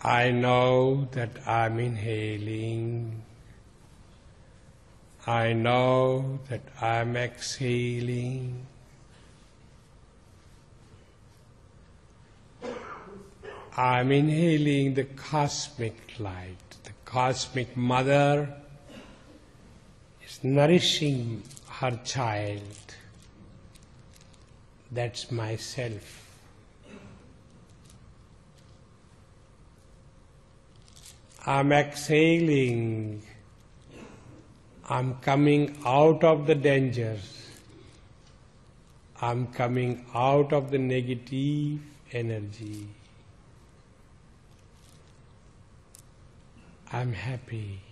I know that I'm inhaling. I know that I'm exhaling. I'm inhaling the cosmic light. The cosmic mother is nourishing her child. That's myself. I'm exhaling. I'm coming out of the dangers. I'm coming out of the negative energy. I'm happy.